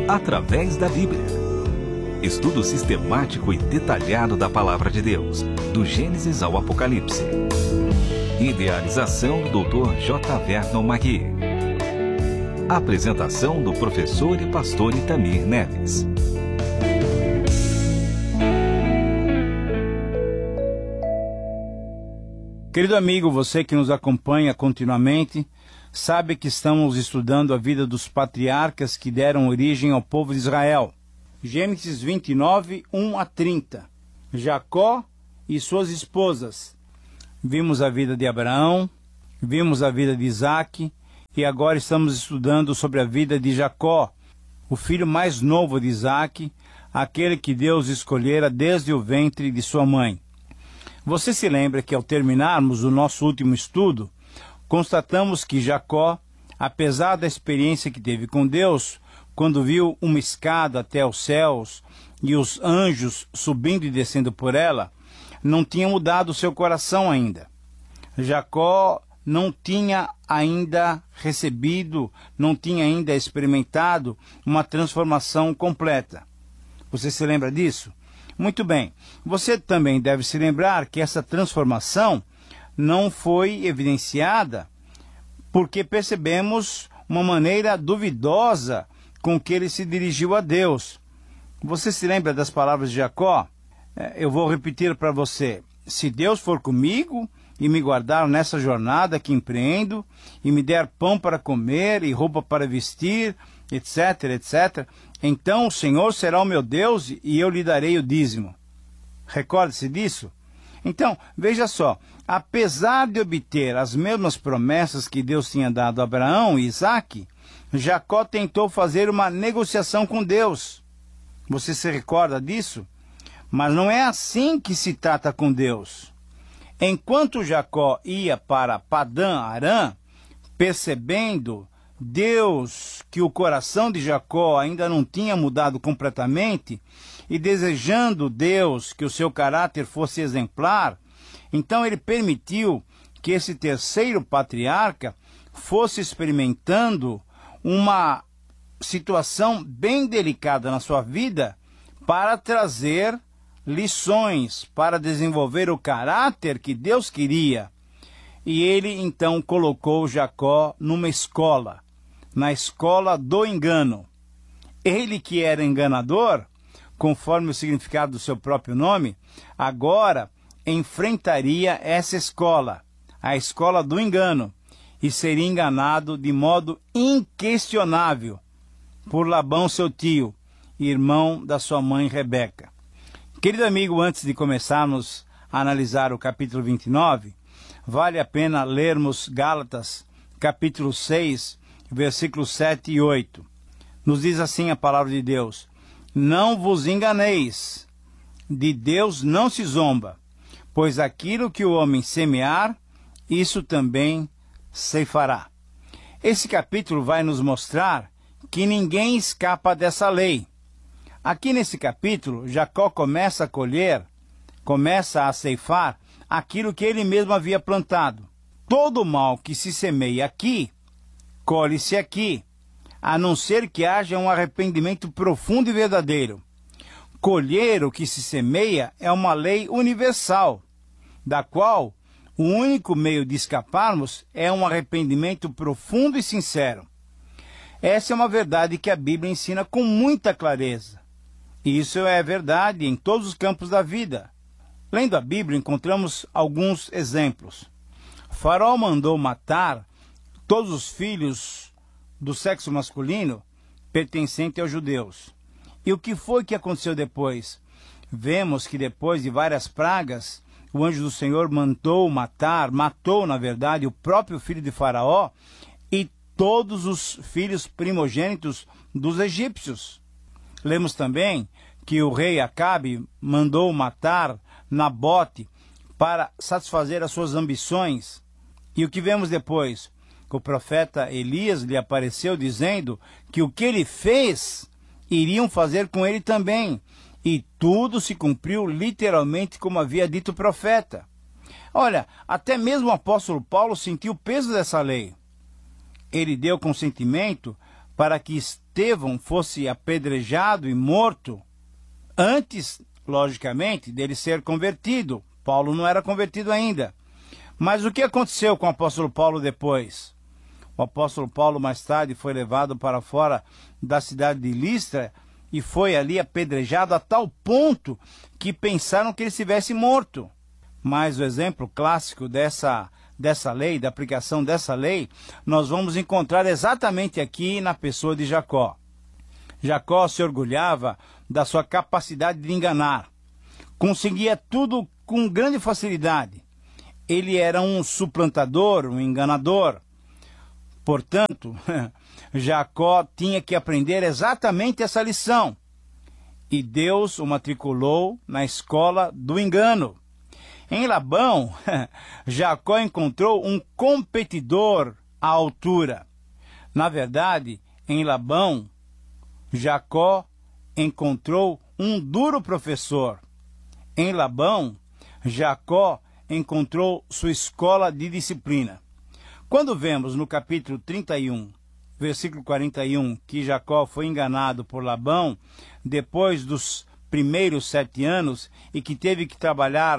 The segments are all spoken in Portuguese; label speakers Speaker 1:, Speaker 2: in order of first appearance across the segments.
Speaker 1: através da Bíblia. Estudo sistemático e detalhado da Palavra de Deus, do Gênesis ao Apocalipse. Idealização do Dr. J. Vernon Magui. Apresentação do professor e pastor Itamir Neves.
Speaker 2: Querido amigo, você que nos acompanha continuamente, sabe que estamos estudando a vida dos patriarcas que deram origem ao povo de Israel. Gênesis 29, 1 a 30. Jacó e suas esposas. Vimos a vida de Abraão, vimos a vida de Isaque, e agora estamos estudando sobre a vida de Jacó, o filho mais novo de Isaque, aquele que Deus escolhera desde o ventre de sua mãe. Você se lembra que ao terminarmos o nosso último estudo, constatamos que Jacó, apesar da experiência que teve com Deus, quando viu uma escada até os céus e os anjos subindo e descendo por ela, não tinha mudado seu coração ainda. Jacó não tinha ainda recebido, não tinha ainda experimentado uma transformação completa. Você se lembra disso? Muito bem. Você também deve se lembrar que essa transformação não foi evidenciada porque percebemos uma maneira duvidosa com que ele se dirigiu a Deus. Você se lembra das palavras de Jacó? Eu vou repetir para você. Se Deus for comigo e me guardar nessa jornada que empreendo, e me der pão para comer e roupa para vestir, etc, etc, então o Senhor será o meu Deus e eu lhe darei o dízimo. Recorde-se disso? Então, veja só, apesar de obter as mesmas promessas que Deus tinha dado a Abraão e Isaque, Jacó tentou fazer uma negociação com Deus. Você se recorda disso? Mas não é assim que se trata com Deus. Enquanto Jacó ia para Padã-Arã, percebendo Deus que o coração de Jacó ainda não tinha mudado completamente, e desejando Deus que o seu caráter fosse exemplar, então ele permitiu que esse terceiro patriarca fosse experimentando uma situação bem delicada na sua vida para trazer lições, para desenvolver o caráter que Deus queria. E ele então colocou Jacó numa escola, na escola do engano. Ele que era enganador, conforme o significado do seu próprio nome, agora enfrentaria essa escola, a escola do engano, e seria enganado de modo inquestionável por Labão, seu tio, irmão da sua mãe Rebeca. Querido amigo, antes de começarmos a analisar o capítulo 29, vale a pena lermos Gálatas, capítulo 6, versículos 7 e 8. Nos diz assim a palavra de Deus: não vos enganeis, de Deus não se zomba, pois aquilo que o homem semear, isso também ceifará. Esse capítulo vai nos mostrar que ninguém escapa dessa lei. Aqui nesse capítulo, Jacó começa a colher, começa a ceifar aquilo que ele mesmo havia plantado. Todo mal que se semeia aqui, colhe-se aqui, a não ser que haja um arrependimento profundo e verdadeiro. Colher o que se semeia é uma lei universal, da qual o único meio de escaparmos é um arrependimento profundo e sincero. Essa é uma verdade que a Bíblia ensina com muita clareza. E isso é verdade em todos os campos da vida. Lendo a Bíblia, encontramos alguns exemplos. Faraó mandou matar todos os filhos do sexo masculino pertencente aos judeus. E o que foi que aconteceu depois? Vemos que depois de várias pragas, o anjo do Senhor matou, na verdade, o próprio filho de Faraó e todos os filhos primogênitos dos egípcios. Lemos também que o rei Acabe mandou matar Nabote para satisfazer as suas ambições. E o que vemos depois? O profeta Elias lhe apareceu dizendo que o que ele fez, iriam fazer com ele também. E tudo se cumpriu literalmente como havia dito o profeta. Olha, até mesmo o apóstolo Paulo sentiu o peso dessa lei. Ele deu consentimento para que Estevão fosse apedrejado e morto antes, logicamente, dele ser convertido. Paulo não era convertido ainda. Mas o que aconteceu com o apóstolo Paulo depois? O apóstolo Paulo mais tarde foi levado para fora da cidade de Listra e foi ali apedrejado a tal ponto que pensaram que ele estivesse morto. Mas o exemplo clássico dessa lei, da aplicação dessa lei, nós vamos encontrar exatamente aqui na pessoa de Jacó. Jacó se orgulhava da sua capacidade de enganar. Conseguia tudo com grande facilidade. Ele era um suplantador, um enganador. Portanto, Jacó tinha que aprender exatamente essa lição. E Deus o matriculou na escola do engano. Em Labão, Jacó encontrou um competidor à altura. Na verdade, em Labão, Jacó encontrou um duro professor. Em Labão, Jacó encontrou sua escola de disciplina. Quando vemos no capítulo 31, versículo 41, que Jacó foi enganado por Labão depois dos primeiros 7 anos e que teve que trabalhar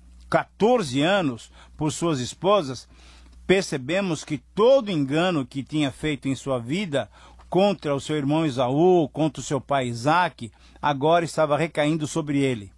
Speaker 2: 14 anos por suas esposas, percebemos que todo engano que tinha feito em sua vida contra o seu irmão Esaú, contra o seu pai Isaque, agora estava recaindo sobre ele.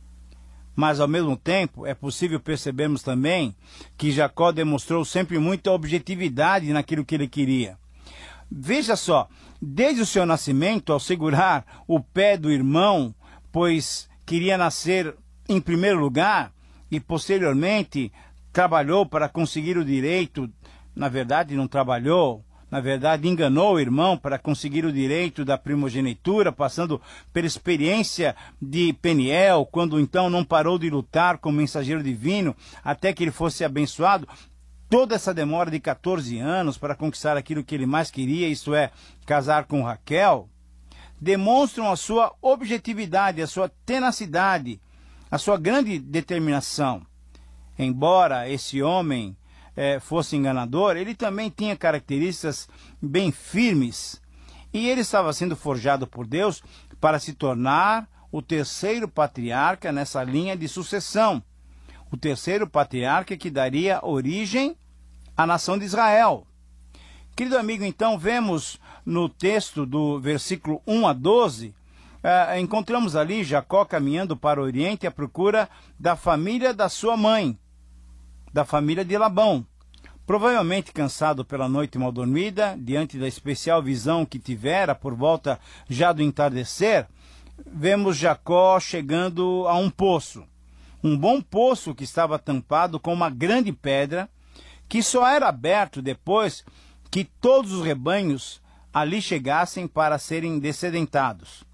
Speaker 2: Mas, ao mesmo tempo, é possível percebermos também que Jacó demonstrou sempre muita objetividade naquilo que ele queria. Veja só, desde o seu nascimento, ao segurar o pé do irmão, pois queria nascer em primeiro lugar, e posteriormente trabalhou para conseguir o direito, na verdade não trabalhou, na verdade enganou o irmão para conseguir o direito da primogenitura, passando pela experiência de Peniel, quando então não parou de lutar como mensageiro divino, até que ele fosse abençoado. Toda essa demora de 14 anos para conquistar aquilo que ele mais queria, isto é, casar com Raquel, demonstram a sua objetividade, a sua tenacidade, a sua grande determinação. Embora esse homem fosse enganador, ele também tinha características bem firmes. E ele estava sendo forjado por Deus para se tornar o terceiro patriarca nessa linha de sucessão. O terceiro patriarca que daria origem à nação de Israel. Querido amigo, então vemos no texto do versículo 1 a 12, encontramos ali Jacó caminhando para o Oriente à procura da família da sua mãe, da família de Labão. Provavelmente cansado pela noite mal dormida, diante da especial visão que tivera por volta já do entardecer, vemos Jacó chegando a um poço. Um bom poço que estava tampado com uma grande pedra, que só era aberto depois que todos os rebanhos ali chegassem para serem dessedentados.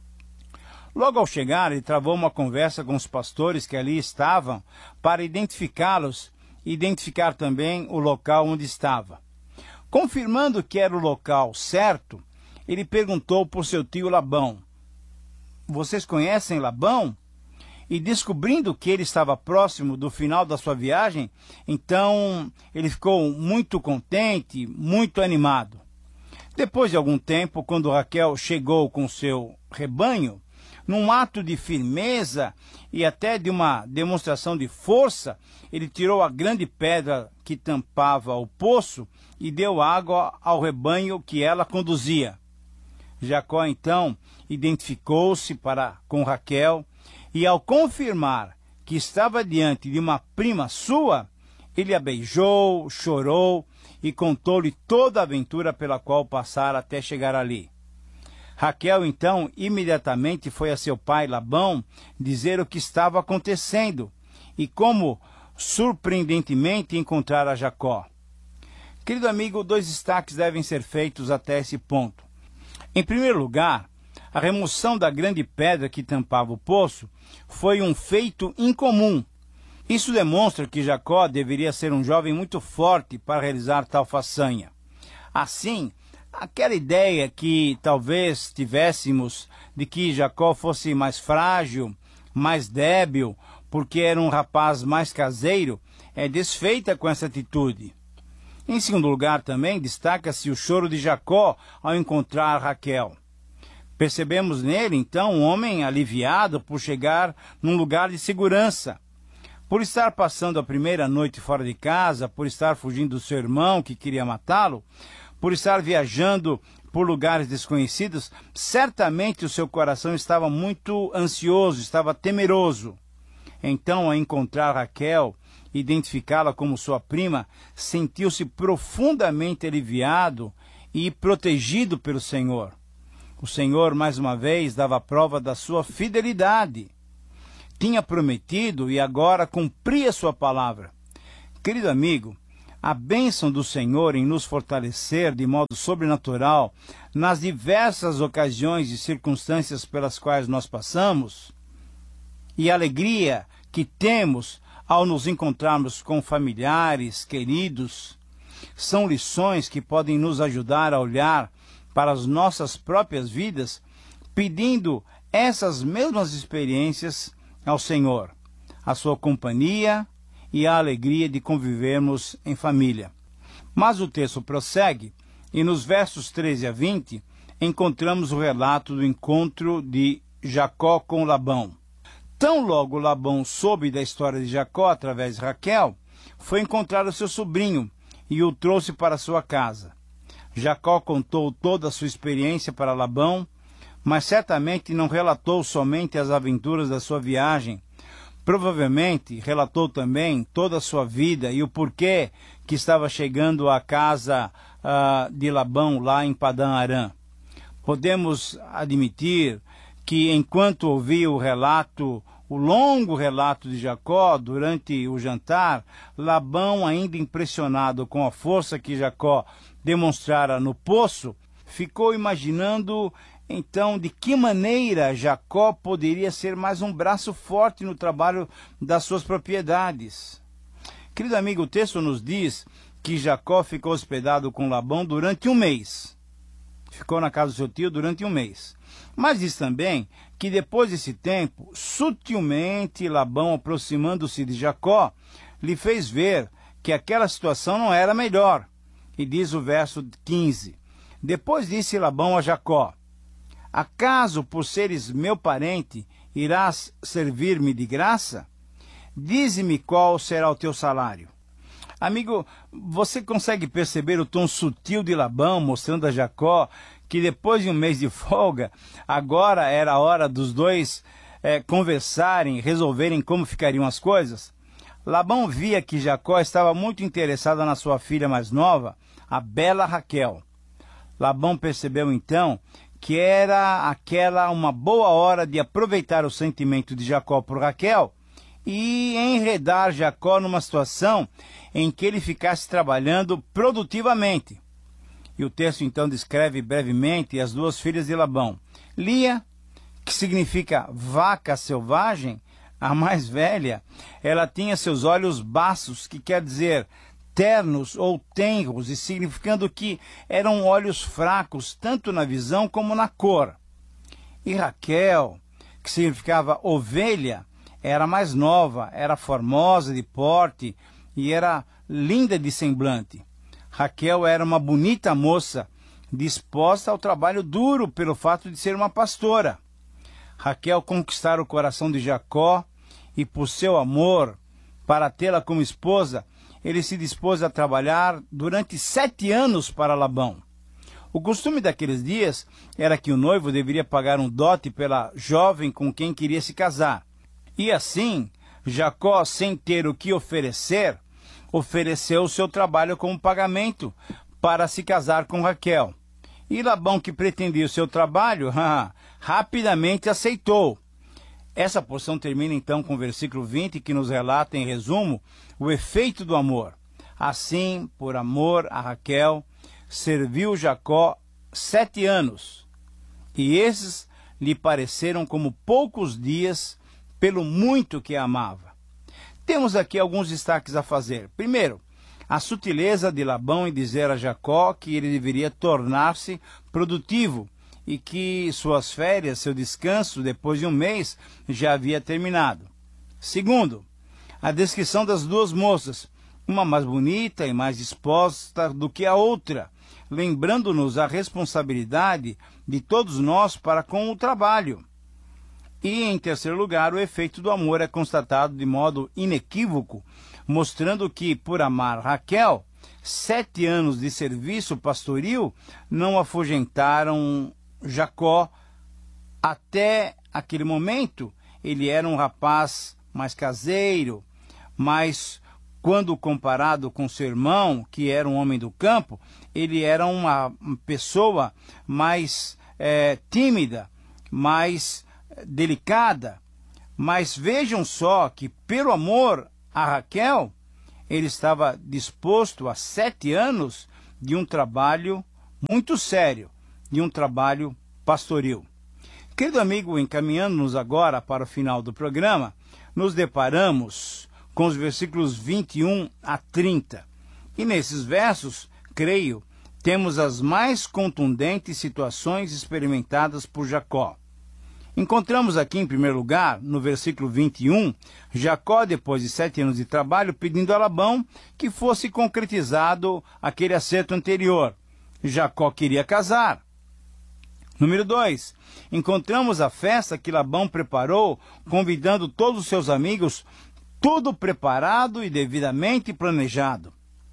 Speaker 2: Logo ao chegar, ele travou uma conversa com os pastores que ali estavam para identificá-los e identificar também o local onde estava. Confirmando que era o local certo, ele perguntou por seu tio Labão: "Vocês conhecem Labão?" E descobrindo que ele estava próximo do final da sua viagem, então ele ficou muito contente, muito animado. Depois de algum tempo, quando Raquel chegou com seu rebanho, num ato de firmeza e até de uma demonstração de força, ele tirou a grande pedra que tampava o poço e deu água ao rebanho que ela conduzia. Jacó, então, identificou-se com Raquel e, ao confirmar que estava diante de uma prima sua, ele a beijou, chorou e contou-lhe toda a aventura pela qual passara até chegar ali. Raquel, então, imediatamente foi a seu pai Labão dizer o que estava acontecendo e como, surpreendentemente, encontrara Jacó. Querido amigo, 2 destaques devem ser feitos até esse ponto. Em primeiro lugar, a remoção da grande pedra que tampava o poço foi um feito incomum. Isso demonstra que Jacó deveria ser um jovem muito forte para realizar tal façanha. Assim, aquela ideia que talvez tivéssemos de que Jacó fosse mais frágil, mais débil, porque era um rapaz mais caseiro, é desfeita com essa atitude. Em segundo lugar, também destaca-se o choro de Jacó ao encontrar Raquel. Percebemos nele, então, um homem aliviado por chegar num lugar de segurança. Por estar passando a primeira noite fora de casa, por estar fugindo do seu irmão que queria matá-lo, por estar viajando por lugares desconhecidos, certamente o seu coração estava muito ansioso, estava temeroso. Então, ao encontrar Raquel, identificá-la como sua prima, sentiu-se profundamente aliviado e protegido pelo Senhor. O Senhor, mais uma vez, dava prova da sua fidelidade. Tinha prometido e agora cumpria sua palavra. Querido amigo, a bênção do Senhor em nos fortalecer de modo sobrenatural nas diversas ocasiões e circunstâncias pelas quais nós passamos, e a alegria que temos ao nos encontrarmos com familiares, queridos, são lições que podem nos ajudar a olhar para as nossas próprias vidas, pedindo essas mesmas experiências ao Senhor, a sua companhia e a alegria de convivermos em família. Mas o texto prossegue e nos versos 13 a 20 encontramos o relato do encontro de Jacó com Labão. Tão logo Labão soube da história de Jacó através de Raquel, foi encontrar o seu sobrinho e o trouxe para sua casa. Jacó contou toda a sua experiência para Labão, mas certamente não relatou somente as aventuras da sua viagem. Provavelmente relatou também toda a sua vida e o porquê que estava chegando à casa de Labão lá em Padã Arã. Podemos admitir que enquanto ouvia o longo relato de Jacó durante o jantar, Labão, ainda impressionado com a força que Jacó demonstrara no poço, ficou imaginando então de que maneira Jacó poderia ser mais um braço forte no trabalho das suas propriedades. Querido amigo, o texto nos diz que Jacó ficou hospedado com Labão durante um mês. Ficou na casa do seu tio durante um mês. Mas diz também que depois desse tempo, sutilmente Labão, aproximando-se de Jacó, lhe fez ver que aquela situação não era melhor. E diz o verso 15: Depois disse Labão a Jacó: Acaso, por seres meu parente, irás servir-me de graça? Dize-me qual será o teu salário. Amigo, você consegue perceber o tom sutil de Labão, mostrando a Jacó que depois de um mês de folga, agora era a hora dos dois conversarem, resolverem como ficariam as coisas? Labão via que Jacó estava muito interessado na sua filha mais nova, a bela Raquel. Labão percebeu então que era aquela uma boa hora de aproveitar o sentimento de Jacó por Raquel e enredar Jacó numa situação em que ele ficasse trabalhando produtivamente. E o texto então descreve brevemente as duas filhas de Labão. Lia, que significa vaca selvagem, a mais velha, ela tinha seus olhos baços, que quer dizer ternos ou tenros, e significando que eram olhos fracos, tanto na visão como na cor. E Raquel, que significava ovelha, era mais nova, era formosa de porte e era linda de semblante. Raquel era uma bonita moça, disposta ao trabalho duro pelo fato de ser uma pastora. Raquel conquistara o coração de Jacó e, por seu amor, para tê-la como esposa, ele se dispôs a trabalhar durante 7 anos para Labão. O costume daqueles dias era que o noivo deveria pagar um dote pela jovem com quem queria se casar. E assim, Jacó, sem ter o que oferecer, ofereceu o seu trabalho como pagamento para se casar com Raquel. E Labão, que pretendia o seu trabalho, rapidamente aceitou. Essa porção termina então com o versículo 20, que nos relata, em resumo, o efeito do amor. Assim, por amor a Raquel, serviu Jacó 7 anos, e esses lhe pareceram como poucos dias, pelo muito que a amava. Temos aqui alguns destaques a fazer. Primeiro, a sutileza de Labão em dizer a Jacó que ele deveria tornar-se produtivo e que suas férias, seu descanso, depois de um mês, já havia terminado. Segundo, a descrição das duas moças, uma mais bonita e mais disposta do que a outra, lembrando-nos a responsabilidade de todos nós para com o trabalho. E, em terceiro lugar, o efeito do amor é constatado de modo inequívoco, mostrando que, por amar Raquel, 7 anos de serviço pastoril não afugentaram Jacó. Até aquele momento, ele era um rapaz mais caseiro, mas quando comparado com seu irmão, que era um homem do campo, ele era uma pessoa mais tímida, mais delicada. Mas vejam só que, pelo amor a Raquel, ele estava disposto a 7 anos de um trabalho muito sério, de um trabalho pastoril. Querido amigo, encaminhando-nos agora para o final do programa, nos deparamos com os versículos 21 a 30. E nesses versos, creio, temos as mais contundentes situações experimentadas por Jacó. Encontramos aqui, em primeiro lugar, no versículo 21, Jacó, depois de 7 anos de trabalho, pedindo a Labão que fosse concretizado aquele acerto anterior. Jacó queria casar. Número 2, encontramos a festa que Labão preparou, convidando todos os seus amigos, tudo preparado e devidamente planejado.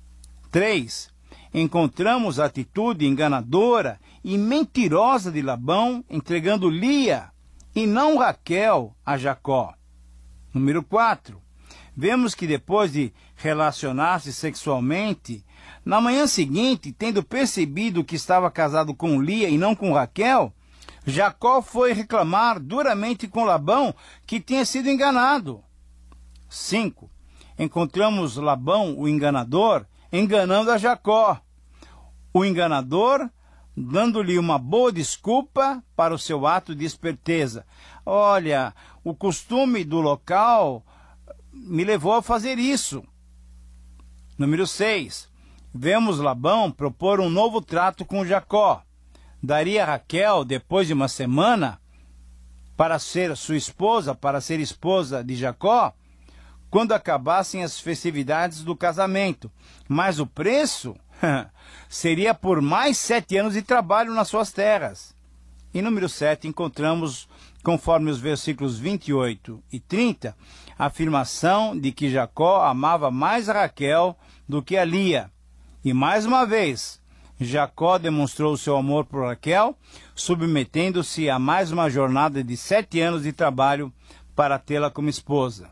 Speaker 2: 3, encontramos a atitude enganadora e mentirosa de Labão, entregando Lia e não Raquel a Jacó. Número 4, vemos que depois de relacionar-se sexualmente, na manhã seguinte, tendo percebido que estava casado com Lia e não com Raquel, Jacó foi reclamar duramente com Labão que tinha sido enganado. 5, encontramos Labão, o enganador, enganando a Jacó. O enganador dando-lhe uma boa desculpa para o seu ato de esperteza. Olha, o costume do local me levou a fazer isso. Número 6, vemos Labão propor um novo trato com Jacó. Daria a Raquel, depois de uma semana, para ser sua esposa, para ser esposa de Jacó, quando acabassem as festividades do casamento. Mas o preço seria por mais 7 anos de trabalho nas suas terras. Em número 7, encontramos, conforme os versículos 28 e 30, a afirmação de que Jacó amava mais a Raquel do que a Lia. E mais uma vez, Jacó demonstrou seu amor por Raquel, submetendo-se a mais uma jornada de 7 anos de trabalho para tê-la como esposa.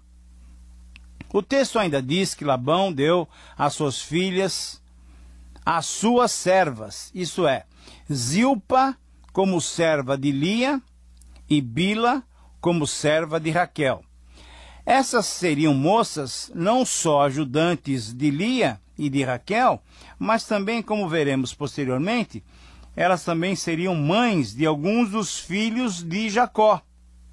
Speaker 2: O texto ainda diz que Labão deu às suas filhas as suas servas, isto é, Zilpa como serva de Lia e Bila como serva de Raquel. Essas seriam moças não só ajudantes de Lia e de Raquel, mas também, como veremos posteriormente, elas também seriam mães de alguns dos filhos de Jacó.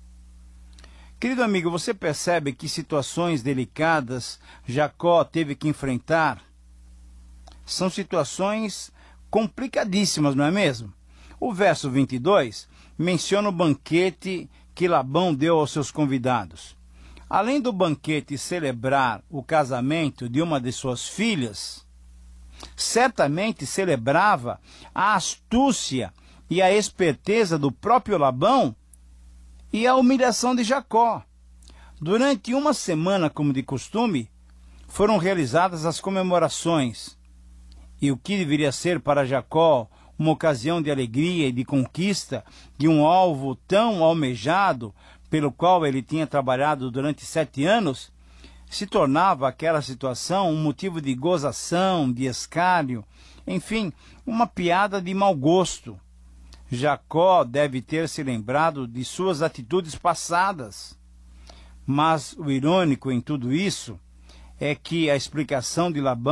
Speaker 2: Querido amigo, você percebe que situações delicadas Jacó teve que enfrentar? São situações complicadíssimas, não é mesmo? O verso 22 menciona o banquete que Labão deu aos seus convidados. Além do banquete celebrar o casamento de uma de suas filhas, certamente celebrava a astúcia e a esperteza do próprio Labão e a humilhação de Jacó. Durante uma semana, como de costume, foram realizadas as comemorações. E o que deveria ser para Jacó uma ocasião de alegria e de conquista de um alvo tão almejado pelo qual ele tinha trabalhado durante 7 anos, se tornava aquela situação um motivo de gozação, de escárnio, enfim, uma piada de mau gosto. Jacó deve ter se lembrado de suas atitudes passadas. Mas o irônico em tudo isso é que a explicação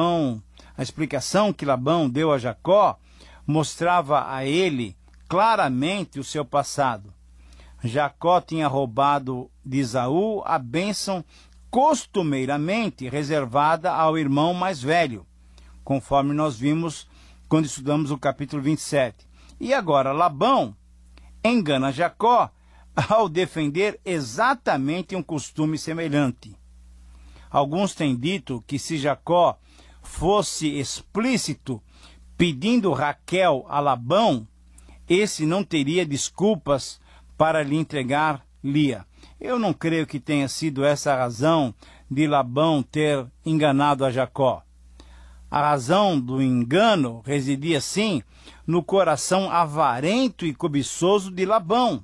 Speaker 2: que Labão deu a Jacó mostrava a ele claramente o seu passado. Jacó tinha roubado de Esaú a bênção costumeiramente reservada ao irmão mais velho, conforme nós vimos quando estudamos o capítulo 27. E agora Labão engana Jacó ao defender exatamente um costume semelhante. Alguns têm dito que se Jacó fosse explícito pedindo Raquel a Labão, esse não teria desculpas para lhe entregar Lia. Eu não creio que tenha sido essa a razão de Labão ter enganado a Jacó. A razão do engano residia, sim, no coração avarento e cobiçoso de Labão.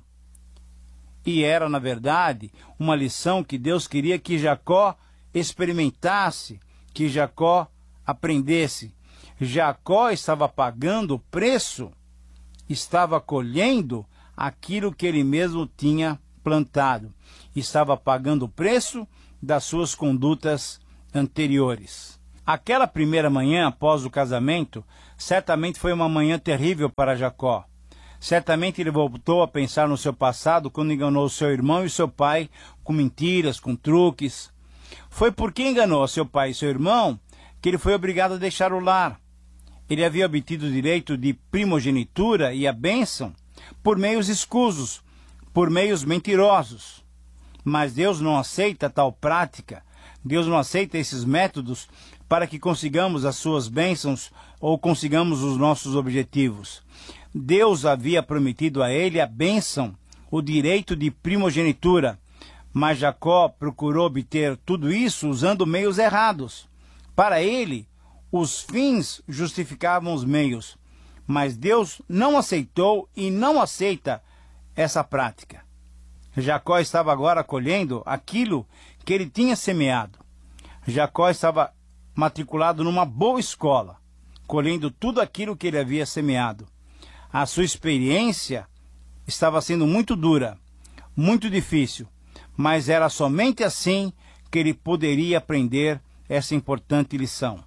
Speaker 2: E era, na verdade, uma lição que Deus queria que Jacó experimentasse, que Jacó aprendesse. Jacó estava pagando o preço, estava colhendo aquilo que ele mesmo tinha plantado. Estava pagando o preço das suas condutas anteriores. Aquela primeira manhã após o casamento, certamente foi uma manhã terrível para Jacó. Certamente ele voltou a pensar no seu passado quando enganou seu irmão e seu pai com mentiras, com truques. Foi porque enganou seu pai e seu irmão que ele foi obrigado a deixar o lar. Ele havia obtido o direito de primogenitura e a bênção por meios escusos, por meios mentirosos. Mas Deus não aceita tal prática. Deus não aceita esses métodos para que consigamos as suas bênçãos ou consigamos os nossos objetivos. Deus havia prometido a ele a bênção, o direito de primogenitura, mas Jacó procurou obter tudo isso usando meios errados. Para ele, os fins justificavam os meios, mas Deus não aceitou e não aceita essa prática. Jacó estava agora colhendo aquilo que ele tinha semeado. Jacó estava matriculado numa boa escola, colhendo tudo aquilo que ele havia semeado. A sua experiência estava sendo muito dura, muito difícil, mas era somente assim que ele poderia aprender essa importante lição.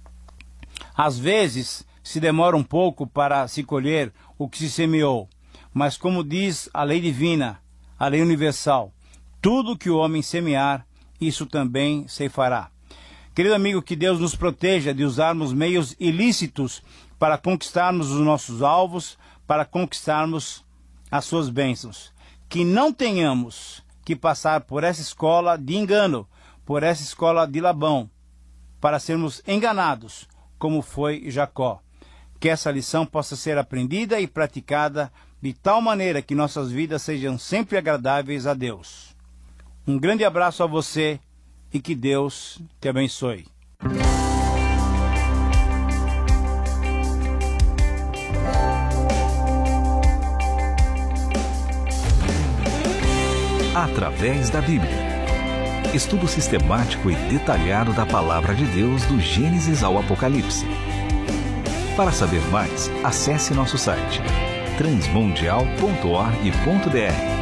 Speaker 2: Às vezes, se demora um pouco para se colher o que se semeou, mas como diz a lei divina, a lei universal, tudo que o homem semear, isso também ceifará. Querido amigo, que Deus nos proteja de usarmos meios ilícitos para conquistarmos os nossos alvos, para conquistarmos as suas bênçãos. Que não tenhamos que passar por essa escola de engano, por essa escola de Labão, para sermos enganados, como foi Jacó. Que essa lição possa ser aprendida e praticada de tal maneira que nossas vidas sejam sempre agradáveis a Deus. Um grande abraço a você e que Deus te abençoe.
Speaker 1: Através da Bíblia. Estudo sistemático e detalhado da Palavra de Deus do Gênesis ao Apocalipse. Para saber mais, acesse nosso site transmundial.org.br.